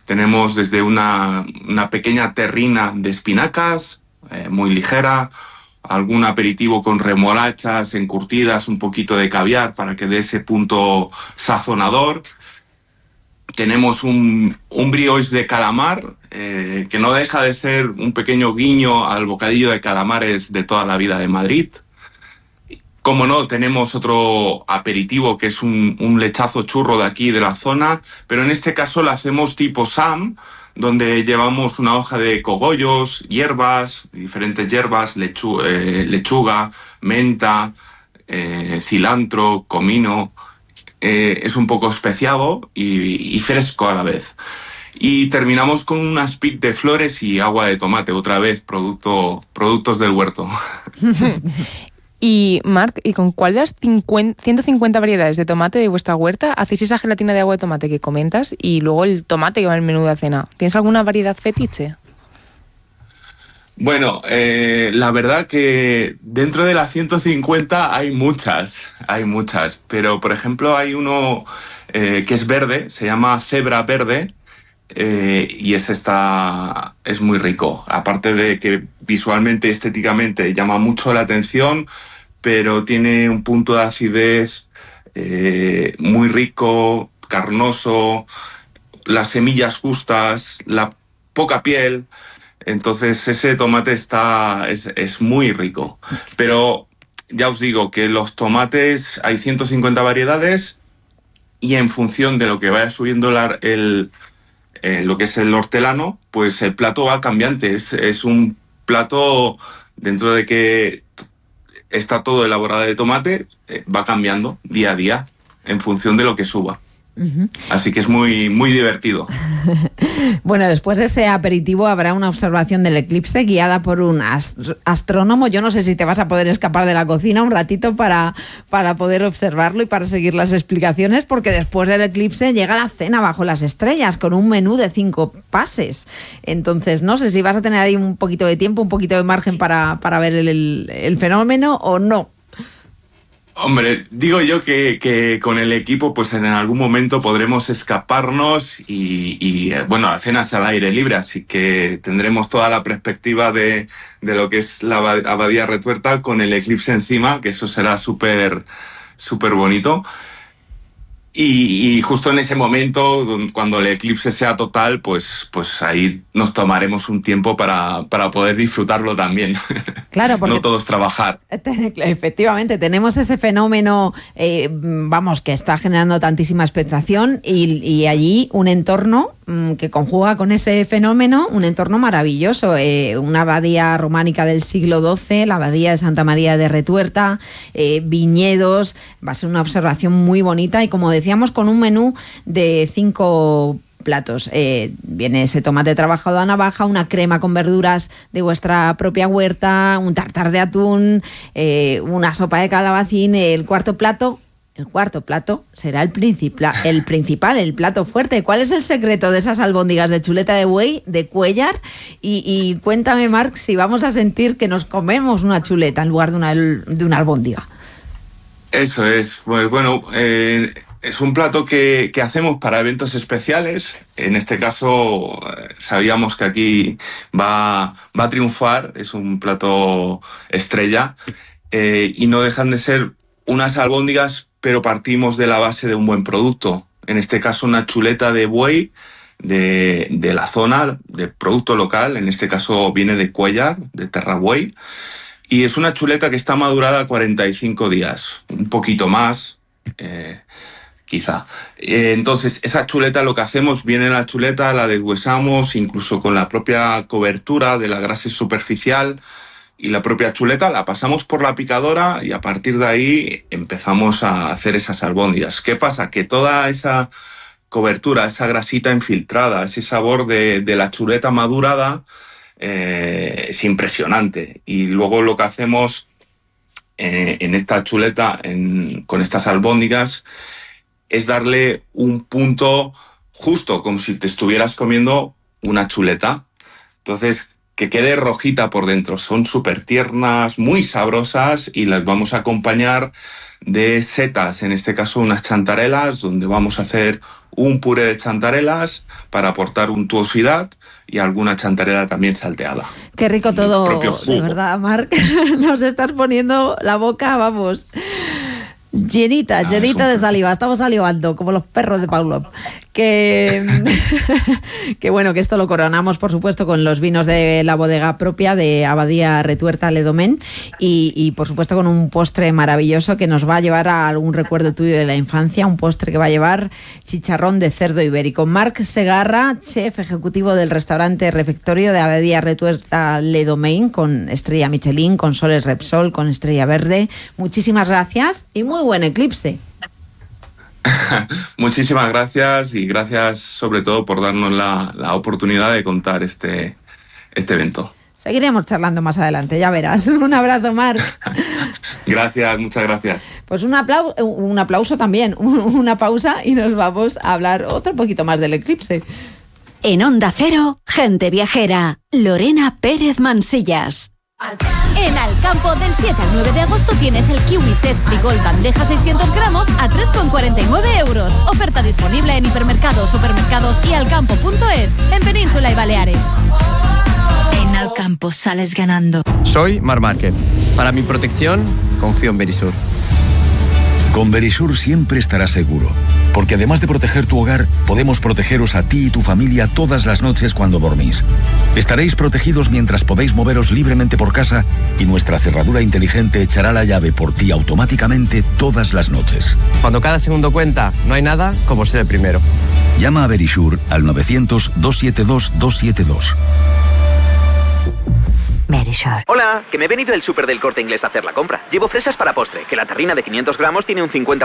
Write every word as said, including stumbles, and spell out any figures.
Tenemos desde una, una pequeña terrina de espinacas, eh, muy ligera, algún aperitivo con remolachas encurtidas, un poquito de caviar para que dé ese punto sazonador. Tenemos un, un brioche de calamar, eh, que no deja de ser un pequeño guiño al bocadillo de calamares de toda la vida de Madrid. Como no, tenemos otro aperitivo que es un, un lechazo churro de aquí, de la zona, pero en este caso lo hacemos tipo Sam, donde llevamos una hoja de cogollos, hierbas, diferentes hierbas, lechu eh, lechuga, menta, eh, cilantro, comino. Eh, es un poco especiado y, y fresco a la vez. Y terminamos con un aspic de flores y agua de tomate, otra vez, producto, productos del huerto. Y, Marc, ¿y con cuál de las cincuenta, ciento cincuenta variedades de tomate de vuestra huerta hacéis esa gelatina de agua de tomate que comentas y luego el tomate que va en el menú de cena? ¿Tienes alguna variedad fetiche? Bueno, eh, la verdad que dentro de las ciento cincuenta hay muchas, hay muchas, pero por ejemplo hay uno eh, que es verde, se llama cebra verde, eh, y es, esta, es muy rico, aparte de que visualmente, estéticamente llama mucho la atención, pero tiene un punto de acidez eh, muy rico, carnoso, las semillas justas, la poca piel. Entonces ese tomate está, es, es muy rico. Pero ya os digo que los tomates hay ciento cincuenta variedades y en función de lo que vaya subiendo la, el, eh, lo que es el hortelano, pues el plato va cambiante. Es, es un plato, dentro de que está todo elaborado de tomate, eh, va cambiando día a día en función de lo que suba. Uh-huh. Así que es muy, muy divertido. Bueno, después de ese aperitivo habrá una observación del eclipse guiada por un ast- astrónomo. Yo no sé si te vas a poder escapar de la cocina un ratito para, para poder observarlo y para seguir las explicaciones, porque después del eclipse llega la cena bajo las estrellas con un menú de cinco pases. Entonces no sé si vas a tener ahí un poquito de tiempo, un poquito de margen para, para ver el, el, el fenómeno o no. Hombre, digo yo que, que con el equipo pues en algún momento podremos escaparnos y, y bueno, la cena es al aire libre, así que tendremos toda la perspectiva de, de lo que es la Abadía Retuerta con el eclipse encima, que eso será súper súper bonito. Y, y justo en ese momento, cuando el eclipse sea total, pues, pues ahí nos tomaremos un tiempo para, para poder disfrutarlo también. Claro, porque no todos trabajar. Efectivamente, tenemos ese fenómeno, eh, vamos, que está generando tantísima expectación y, y allí un entorno mmm, que conjuga con ese fenómeno, un entorno maravilloso. Eh, una abadía románica del siglo doce, la abadía de Santa María de Retuerta, eh, viñedos, va a ser una observación muy bonita y, como decíamos, con un menú de cinco platos. Eh, viene ese tomate trabajado a navaja, una crema con verduras de vuestra propia huerta, un tartar de atún, eh, una sopa de calabacín. El cuarto plato, el cuarto plato será el, principal, el principal, el plato fuerte. ¿Cuál es el secreto de esas albóndigas de chuleta de buey, de Cuéllar? Y, y cuéntame, Marc, si vamos a sentir que nos comemos una chuleta en lugar de una, de una albóndiga. Eso es. Pues bueno, eh, es un plato que, que hacemos para eventos especiales. En este caso, sabíamos que aquí va, va a triunfar. Es un plato estrella. Eh, y no dejan de ser unas albóndigas, pero partimos de la base de un buen producto. En este caso, una chuleta de buey de, de la zona, de producto local. En este caso, viene de Cuéllar, de Terrabuey. Y es una chuleta que está madurada cuarenta y cinco días, un poquito más, eh, quizá. Eh, entonces, esa chuleta, lo que hacemos, viene la chuleta, la deshuesamos, incluso con la propia cobertura de la grasa superficial, y la propia chuleta la pasamos por la picadora y a partir de ahí empezamos a hacer esas albóndigas. ¿Qué pasa? Que toda esa cobertura, esa grasita infiltrada, ese sabor de, de la chuleta madurada, Eh, es impresionante. Y luego lo que hacemos eh, en esta chuleta, en, con estas albóndigas, es darle un punto justo, como si te estuvieras comiendo una chuleta. Entonces, que quede rojita por dentro. Son súper tiernas, muy sabrosas, y las vamos a acompañar de setas, en este caso unas chantarelas, donde vamos a hacer un puré de chantarelas para aportar untuosidad y alguna chantarela también salteada. Qué rico todo, propio jugo. de verdad, Marc. Nos estás poniendo la boca, vamos, llenita, Ah, llenita es un de saliva. Estamos salivando como los perros de Pavlov. Que, que bueno, que esto lo coronamos, por supuesto, con los vinos de la bodega propia de Abadía Retuerta Le Domaine y, y, por supuesto, con un postre maravilloso que nos va a llevar a algún recuerdo tuyo de la infancia, un postre que va a llevar chicharrón de cerdo ibérico. Marc Segarra, chef ejecutivo del restaurante Refectorio de Abadía Retuerta Le Domaine, con estrella Michelin, con soles Repsol, con estrella verde. Muchísimas gracias y muy buen eclipse. Muchísimas gracias y gracias sobre todo por darnos la, la oportunidad de contar este, este evento. Seguiremos charlando más adelante, ya verás. Un abrazo, Marc. Gracias, muchas gracias. Pues un aplauso, un aplauso también, una pausa y nos vamos a hablar otro poquito más del eclipse. En Onda Cero, Gente Viajera, Lorena Pérez Mansillas. En Alcampo, del siete al nueve de agosto tienes el Kiwi Zespri Gold bandeja seiscientos gramos a tres con cuarenta y nueve euros. Oferta disponible en hipermercados, supermercados y alcampo punto es en Península y Baleares. En Alcampo sales ganando. Soy Mar Márquez. Para mi protección, confío en Verisur. Con Verisur siempre estarás seguro, porque además de proteger tu hogar, podemos protegeros a ti y tu familia todas las noches cuando dormís. Estaréis protegidos mientras podéis moveros libremente por casa y nuestra cerradura inteligente echará la llave por ti automáticamente todas las noches. Cuando cada segundo cuenta, no hay nada como ser el primero. Llama a Verisur al novecientos, doscientos setenta y dos, doscientos setenta y dos. Verisur. Hola, que me he venido del súper del Corte Inglés a hacer la compra. Llevo fresas para postre, que la tarrina de quinientos gramos tiene un cincuenta